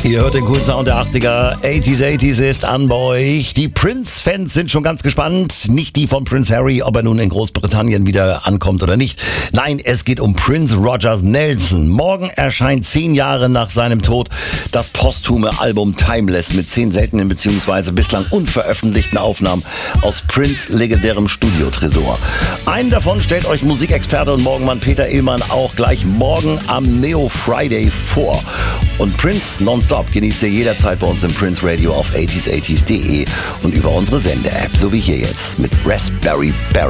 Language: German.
Ihr hört den coolen Sound der 80er. 80s ist an bei euch. Die Prince-Fans sind schon ganz gespannt. Nicht die von Prince Harry, ob er nun in Großbritannien wieder ankommt oder nicht. Nein, es geht um Prince Rogers Nelson. Morgen erscheint 10 Jahre nach seinem Tod das posthume Album Timeless mit 10 seltenen bzw. bislang unveröffentlichten Aufnahmen aus Prince' legendärem Studiotresor. Einen davon stellt euch Musikexperte und Morgenmann Peter Illmann auch gleich morgen am Neo Friday vor. Und Prince nonstop genießt ihr jederzeit bei uns im Prince Radio auf 80s80s.de und über unsere Sende-App, so wie hier jetzt mit Raspberry Beret.